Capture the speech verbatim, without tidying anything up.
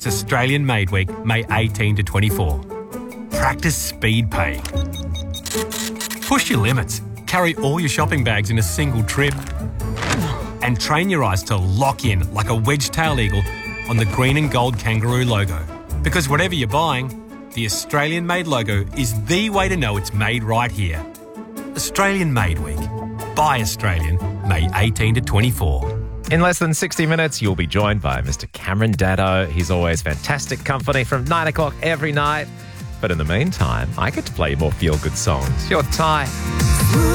It's Australian Made Week, May eighteenth to twenty-four. Practice speed paying. Push your limits. Carry all your shopping bags in a single trip. And train your eyes to lock in like a wedge-tailed eagle on the green and gold kangaroo logo. Because whatever you're buying, the Australian Made logo is the way to know it's made right here. Australian Made Week. Buy Australian, May eighteenth to twenty-four. In less than sixty minutes, you'll be joined by Mister Cameron Daddo. He's always fantastic company from nine o'clock every night. But in the meantime, I get to play more feel-good songs. Your Ty.